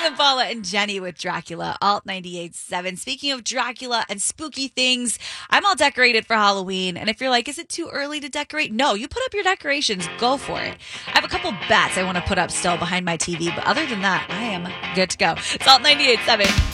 Tame Impala and Jenny with Dracula, Alt 98.7. Speaking of Dracula and spooky things, I'm all decorated for Halloween. And if you're like, is it too early to decorate? No, you put up your decorations. Go for it. I have a couple bats I want to put up still behind my TV. But other than that, I am good to go. It's Alt 98.7.